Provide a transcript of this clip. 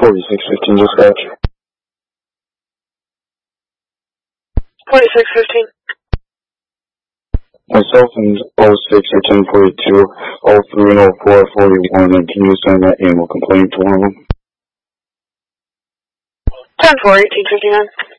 4615 dispatch. 4615. Myself and 06 or 1042, 03 and 04 are 41, and can you send that animal complaint to one of them? 10-4, 1859.